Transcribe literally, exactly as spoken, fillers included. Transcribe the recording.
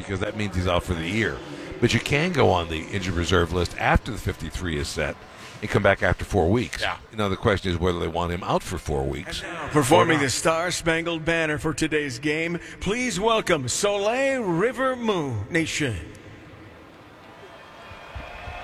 because that means he's out for the year. But you can go on the injured reserve list after the fifty-three is set and come back after four weeks. Yeah. You know, the question is whether they want him out for four weeks. Performing the Star-Spangled Banner for today's game, please welcome Soleil River Moon Nation.